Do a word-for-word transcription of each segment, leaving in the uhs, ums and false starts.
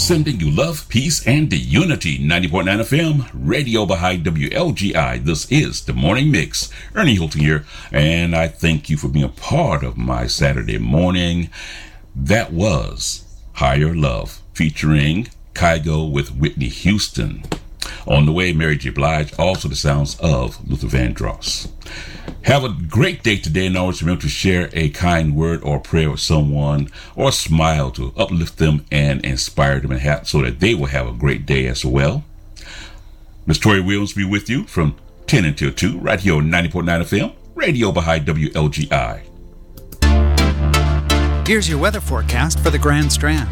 sending you love, peace, and unity. ninety point nine F M, Radio Baha'i W L G I. This is the Morning Mix. Ernie Hilton here, and I thank you for being a part of my Saturday morning. That was Higher Love, featuring Kygo with Whitney Houston. On the way, Mary J. Blige, also the sounds of Luther Vandross. Have a great day today, and always remember to share a kind word or prayer with someone, or a smile to uplift them and inspire them, and have, so that they will have a great day as well. Miss Tori Williams will be with you from ten until two, right here on ninety point nine F M, Radio Baha'i W L G I. Here's your weather forecast for the Grand Strand.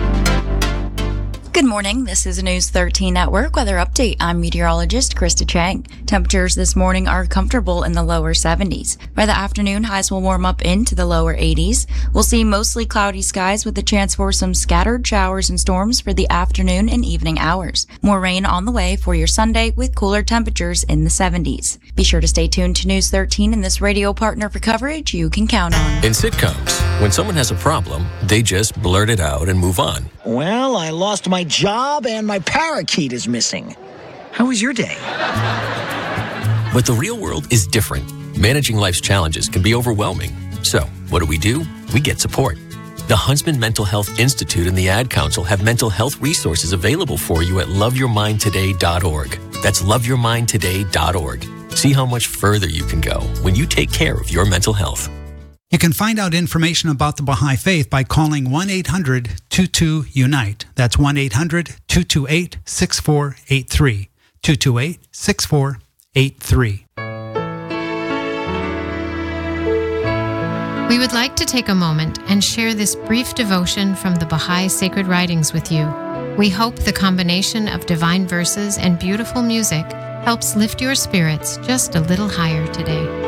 Good morning. This is a News thirteen Network weather update. I'm meteorologist Krista Chang. Temperatures this morning are comfortable in the lower seventies. By the afternoon, highs will warm up into the lower eighties. We'll see mostly cloudy skies with a chance for some scattered showers and storms for the afternoon and evening hours. More rain on the way for your Sunday with cooler temperatures in the seventies. Be sure to stay tuned to News thirteen and this radio partner for coverage you can count on. In sitcoms, when someone has a problem, they just blurt it out and move on. Well, I lost my job and my parakeet is missing. How was your day? But the real world is different. Managing life's challenges can be overwhelming. So, what do we do? We get support. The Huntsman Mental Health Institute and the Ad Council have mental health resources available for you at love your mind today dot org. That's love your mind today dot org. See how much further you can go when you take care of your mental health. You can find out information about the Baha'i Faith by calling one eight hundred two two unite. That's one eight hundred two two eight six four eight three. two two eight six four eight three. We would like to take a moment and share this brief devotion from the Baha'i Sacred Writings with you. We hope the combination of divine verses and beautiful music helps lift your spirits just a little higher today.